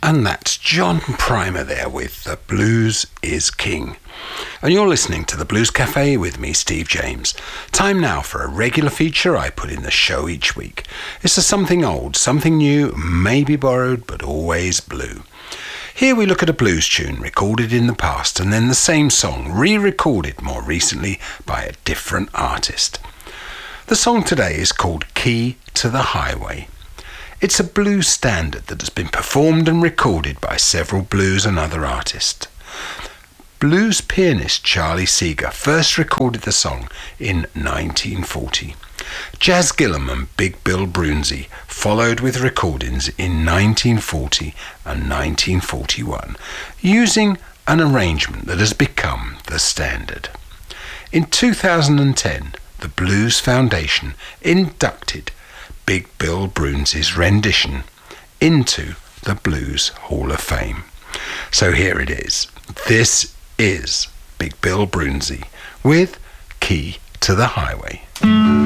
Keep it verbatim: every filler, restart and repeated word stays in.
And that's John Primer there with The Blues is King. And you're listening to The Blues Cafe with me, Steve James. Time now for a regular feature I put in the show each week. It's a something old, something new, maybe borrowed, but always blue. Here we look at a blues tune recorded in the past and then the same song re-recorded more recently by a different artist. The song today is called Key to the Highway. It's a blues standard that has been performed and recorded by several blues and other artists. Blues pianist Charlie Seeger first recorded the song in nineteen forty. Jazz Gillam and Big Bill Broonzy followed with recordings in nineteen forty and nineteen forty-one, using an arrangement that has become the standard. In two thousand ten, the Blues Foundation inducted Big Bill Broonzy's rendition into the Blues Hall of Fame. So here it is. This is Big Bill Broonzy with Key to the Highway.